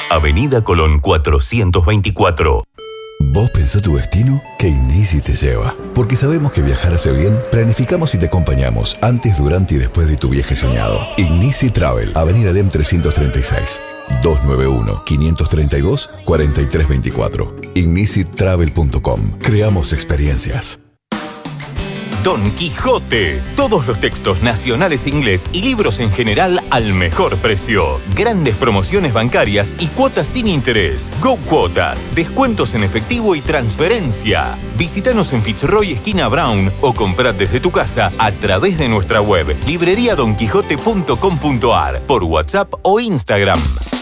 Avenida Colón 424. ¿Vos pensás tu destino? Que Inisi te lleva. Porque sabemos que viajar hace bien, planificamos y te acompañamos antes, durante y después de tu viaje soñado. Inisi Travel, Avenida LEM 336, 291-532-4324. IgnisiTravel.com. Creamos experiencias. Don Quijote. Todos los textos nacionales e inglés y libros en general al mejor precio. Grandes promociones bancarias y cuotas sin interés. Go Cuotas. Descuentos en efectivo y transferencia. Visítanos en Fitzroy esquina Brown o comprad desde tu casa a través de nuestra web libreriadonquijote.com.ar por WhatsApp o Instagram.